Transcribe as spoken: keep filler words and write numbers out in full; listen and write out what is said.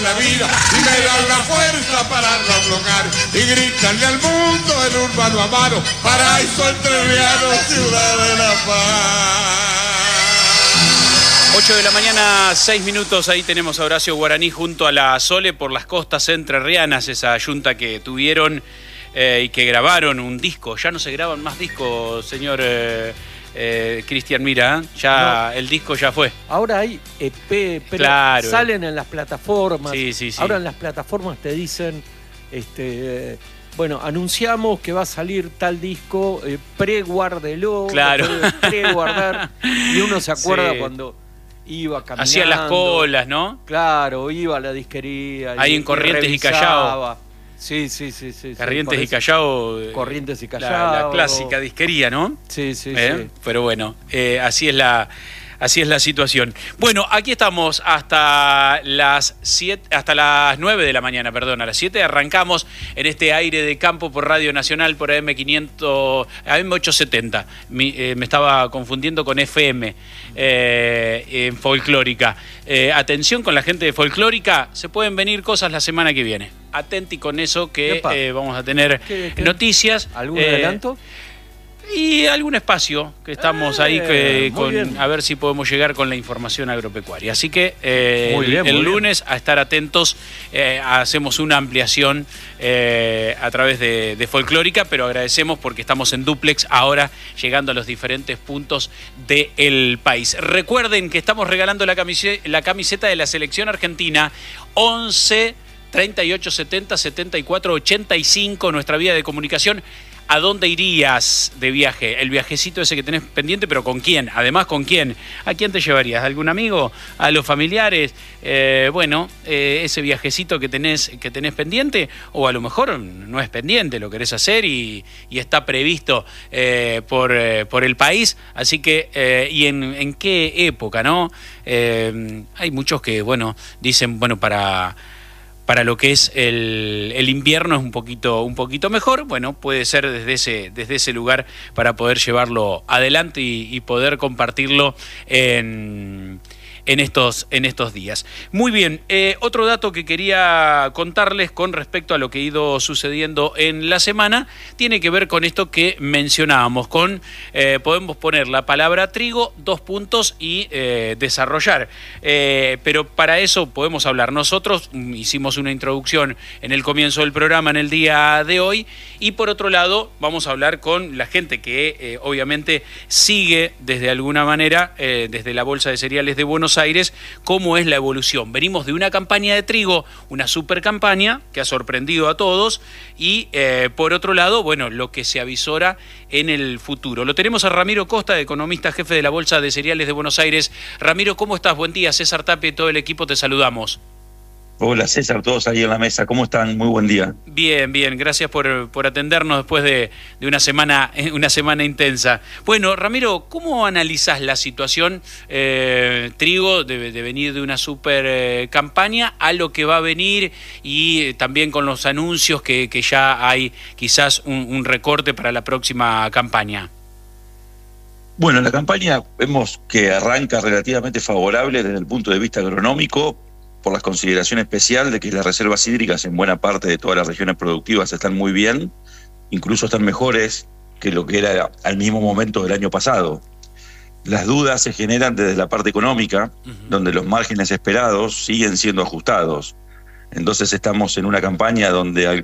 la vida y me dan la fuerza para no aflojar y gritarle al mundo el urbano amaro, paraíso entrerriano, ciudad de la paz. ocho de la mañana, seis minutos, ahí tenemos a Horacio Guaraní junto a la Sole por las costas entrerrianas, esa yunta que tuvieron eh, y que grabaron un disco. Ya no se graban más discos, señor eh, eh, Cristian Mira, ya no. El disco ya fue. Ahora hay E P, pero claro, salen en las plataformas. Sí, sí, sí. Ahora en las plataformas te dicen, este, eh, bueno, anunciamos que va a salir tal disco, eh, pre-guárdelo, claro. pre-guardar, y uno se acuerda sí. cuando iba caminando. Hacía las colas, ¿no? Claro, iba a la disquería. Ahí y, en Corrientes y, y Callao. Sí, sí, sí, sí. Corrientes sí, y Callao. Corrientes y Callao. La, la clásica disquería, ¿no? Sí, sí, ¿Eh? sí. Pero bueno, eh, así es la... Así es la situación. Bueno, aquí estamos hasta las siete, hasta las nueve de la mañana, perdón, a las siete arrancamos en este aire de campo por Radio Nacional, por A M quinientos, A M ochocientos setenta. Mi, eh, me estaba confundiendo con F M eh, en Folclórica. Eh, atención con la gente de Folclórica, se pueden venir cosas la semana que viene. Atenti con eso que eh, vamos a tener ¿Qué, qué? noticias. ¿Algún eh, adelanto? Y algún espacio que estamos eh, ahí que, con, bien. a ver si podemos llegar con la información agropecuaria. Así que eh, muy bien, el, el muy lunes bien. a estar atentos, eh, hacemos una ampliación eh, a través de, de Folclórica, pero agradecemos porque estamos en dúplex ahora llegando a los diferentes puntos del país. Recuerden que estamos regalando la camiseta, la camiseta de la selección argentina once treinta y ocho setenta setenta y cuatro ochenta y cinco, nuestra vía de comunicación. ¿A dónde irías de viaje? El viajecito ese que tenés pendiente, pero ¿con quién? Además, ¿con quién? ¿A quién te llevarías? ¿A algún amigo? ¿A los familiares? Eh, bueno, eh, ese viajecito que tenés, que tenés pendiente, o a lo mejor no es pendiente, lo querés hacer y, y está previsto eh, por, eh, por el país. Así que, eh, ¿y en, en qué época, no? Eh, hay muchos que, bueno, dicen, bueno, para... Para lo que es el, el invierno es un poquito, un poquito mejor. Bueno, puede ser desde ese, desde ese lugar para poder llevarlo adelante y, y poder compartirlo en, en, estos, en estos días. Muy bien, eh, otro dato que quería contarles con respecto a lo que ha ido sucediendo en la semana tiene que ver con esto que mencionábamos, con eh, podemos poner la palabra trigo, dos puntos y eh, desarrollar. Eh, pero para eso podemos hablar. Nosotros hicimos una introducción en el comienzo del programa en el día de hoy y por otro lado vamos a hablar con la gente que eh, obviamente sigue desde alguna manera, eh, desde la Bolsa de Cereales de Buenos Aires, cómo es la evolución. Venimos de una campaña de trigo, una super campaña que ha sorprendido a todos y eh, por otro lado, bueno, lo que se avisora en el futuro. Lo tenemos a Ramiro Costa, economista jefe de la Bolsa de Cereales de Buenos Aires. Ramiro, ¿cómo estás? Buen día. César Tapia y todo el equipo te saludamos. Hola César, todos ahí en la mesa, ¿cómo están? Muy buen día. Bien, bien, gracias por, por atendernos después de, de una semana una semana intensa. Bueno, Ramiro, ¿cómo analizás la situación eh, trigo de, de venir de una super eh, campaña a lo que va a venir y eh, también con los anuncios que, que ya hay quizás un, un recorte para la próxima campaña? Bueno, la campaña vemos que arranca relativamente favorable desde el punto de vista agronómico, por la consideración especial de que las reservas hídricas en buena parte de todas las regiones productivas están muy bien, incluso están mejores que lo que era al mismo momento del año pasado. Las dudas se generan desde la parte económica, uh-huh. donde los márgenes esperados siguen siendo ajustados. Entonces estamos en una campaña donde al